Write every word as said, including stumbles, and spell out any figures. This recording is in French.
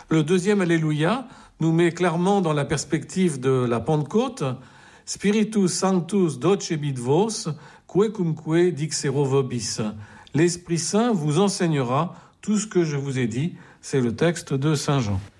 Le deuxième Alléluia nous met clairement dans la perspective de la Pentecôte. Spiritus Sanctus docebit vos, quecumque dixero vobis. L'Esprit Saint vous enseignera tout ce que je vous ai dit. C'est le texte de Saint Jean.